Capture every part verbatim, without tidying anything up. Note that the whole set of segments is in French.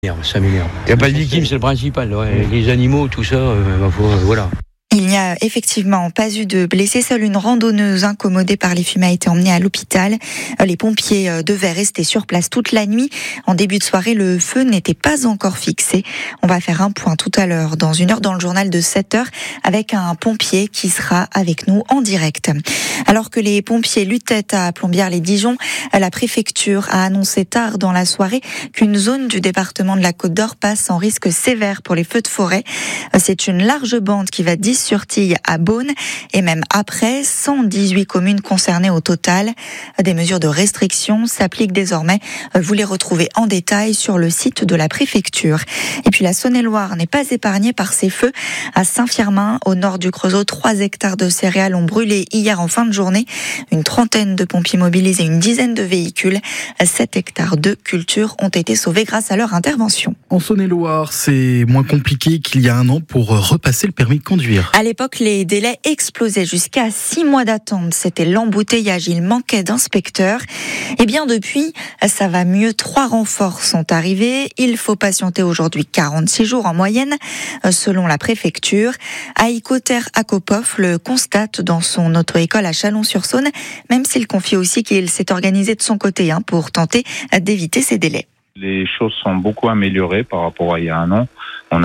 Ça m'énerve. Il n'y a pas de victime, c'est le principal. Ouais. Les animaux, tout ça, euh, voilà. Il n'y a effectivement pas eu de blessés. Seule une randonneuse incommodée par les fumées a été emmenée à l'hôpital. Les pompiers devaient rester sur place toute la nuit. En début de soirée, le feu n'était pas encore fixé. On va faire un point tout à l'heure, dans une heure, dans le journal de sept heures, avec un pompier qui sera avec nous en direct. Alors que les pompiers luttaient à Plombières-les-Dijon, la préfecture a annoncé tard dans la soirée qu'une zone du département de la Côte d'Or passe en risque sévère pour les feux de forêt. C'est une large bande qui va Dis-sur-Tille à Beaune et même après, cent dix-huit communes concernées au total. Des mesures de restriction s'appliquent désormais. Vous les retrouvez en détail sur le site de la préfecture. Et puis la Saône-et-Loire n'est pas épargnée par ces feux. À Saint-Firmin, au nord du Creusot, trois hectares de céréales ont brûlé hier en fin de journée. Une trentaine de pompiers mobilisés, une dizaine de véhicules. sept hectares de culture ont été sauvés grâce à leur intervention. En Saône-et-Loire, c'est moins compliqué qu'il y a un an pour repasser le permis de conduire. À l'époque, les délais explosaient jusqu'à six mois d'attente. C'était l'embouteillage, il manquait d'inspecteurs. Et bien depuis, ça va mieux. Trois renforts sont arrivés. Il faut patienter aujourd'hui quarante-six jours en moyenne, selon la préfecture. Aïkoter Akopov le constate dans son auto-école à Chalon-sur-Saône, même s'il confie aussi qu'il s'est organisé de son côté hein, pour tenter d'éviter ces délais. Les choses sont beaucoup améliorées par rapport à il y a un an. On a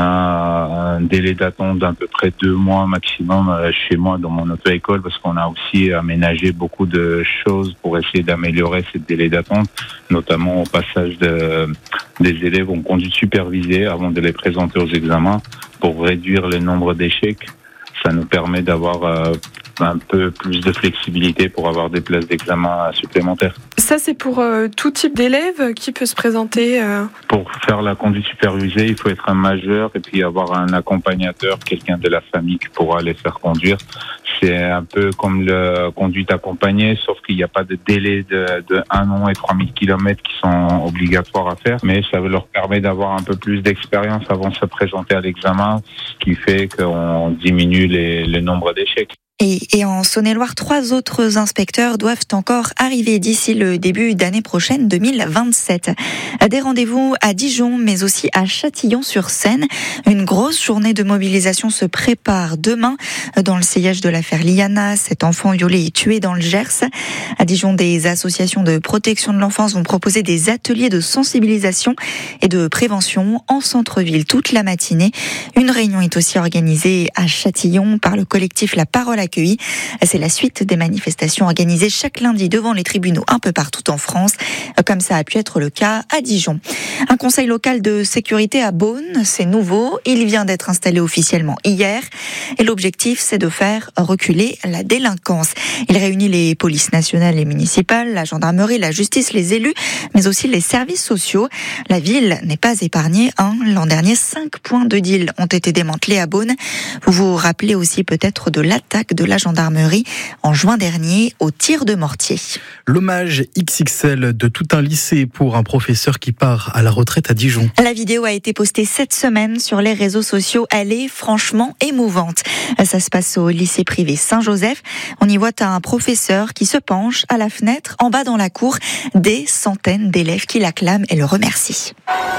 un délai d'attente d'à peu près deux mois maximum chez moi dans mon auto-école parce qu'on a aussi aménagé beaucoup de choses pour essayer d'améliorer ces délais d'attente, notamment au passage de, des élèves en conduite supervisée avant de les présenter aux examens pour réduire le nombre d'échecs. Ça nous permet d'avoir euh, un peu plus de flexibilité pour avoir des places d'examen supplémentaires. Ça, c'est pour euh, tout type d'élève qui peut se présenter euh... Pour faire la conduite supervisée, il faut être un majeur et puis avoir un accompagnateur, quelqu'un de la famille qui pourra les faire conduire. C'est un peu comme la conduite accompagnée, sauf qu'il n'y a pas de délai de, de un an et trois mille kilomètres qui sont obligatoires à faire. Mais ça leur permet d'avoir un peu plus d'expérience avant de se présenter à l'examen, ce qui fait qu'on diminue les, le nombre d'échecs. Et, et en Saône-et-Loire, trois autres inspecteurs doivent encore arriver d'ici le début d'année prochaine, deux mille vingt-sept. Des rendez-vous à Dijon, mais aussi à Châtillon-sur-Seine. Une grosse journée de mobilisation se prépare demain dans le sillage de l'affaire Liana. Cet enfant violé et tué dans le Gers. À Dijon, des associations de protection de l'enfance vont proposer des ateliers de sensibilisation et de prévention en centre-ville toute la matinée. Une réunion est aussi organisée à Châtillon par le collectif La Parole accueillie. C'est la suite des manifestations organisées chaque lundi devant les tribunaux un peu partout en France, comme ça a pu être le cas à Dijon. Un conseil local de sécurité à Beaune, c'est nouveau. Il vient d'être installé officiellement hier. Et l'objectif, c'est de faire reculer la délinquance. Il réunit les polices nationales et municipales, la gendarmerie, la justice, les élus, mais aussi les services sociaux. La ville n'est pas épargnée. Hein. L'an dernier, cinq points de deal ont été démantelés à Beaune. Vous vous rappelez aussi peut-être de l'attaque de la gendarmerie en juin dernier au tir de mortier. L'hommage X X L de tout un lycée pour un professeur qui part à la retraite à Dijon. La vidéo a été postée cette semaine sur les réseaux sociaux. Elle est franchement émouvante. Ça se passe au lycée privé Saint-Joseph. On y voit un professeur qui se penche à la fenêtre en bas dans la cour. Des centaines d'élèves qui l'acclament et le remercient.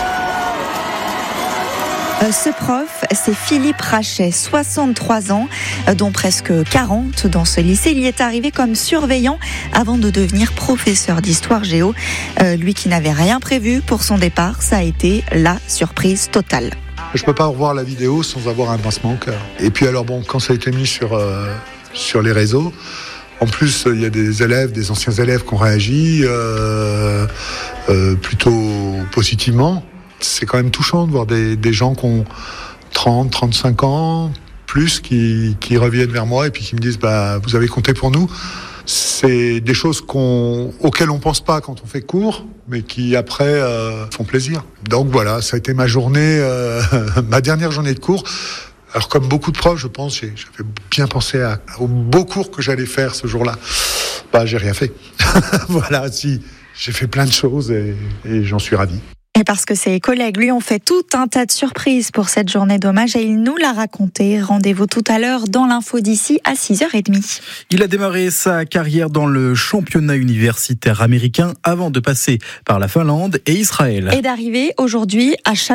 Ce prof, c'est Philippe Rachet, soixante-trois ans, dont presque quarante dans ce lycée. Il y est arrivé comme surveillant avant de devenir professeur d'histoire géo. Euh, lui qui n'avait rien prévu pour son départ, ça a été la surprise totale. Je peux pas revoir la vidéo sans avoir un pincement au cœur. Et puis alors bon, quand ça a été mis sur, euh, sur les réseaux, en plus il y a des élèves, des anciens élèves qui ont réagi euh, euh, plutôt positivement. C'est quand même touchant de voir des, des gens qui ont trente, trente-cinq ans, plus, qui, qui reviennent vers moi et puis qui me disent bah, « vous avez compté pour nous ». C'est des choses qu'on, auxquelles on pense pas quand on fait cours, mais qui après euh, font plaisir. Donc voilà, ça a été ma journée, euh, ma dernière journée de cours. Alors comme beaucoup de profs, je pense, j'ai, j'avais bien pensé à, aux beaux cours que j'allais faire ce jour-là. Bah j'ai rien fait. Voilà, si, j'ai fait plein de choses et, et j'en suis ravi. Et parce que ses collègues lui ont fait tout un tas de surprises pour cette journée d'hommage et il nous l'a raconté. Rendez-vous tout à l'heure dans l'info d'ici à six heures trente. Il a démarré sa carrière dans le championnat universitaire américain avant de passer par la Finlande et Israël. Et d'arriver aujourd'hui à Chalon.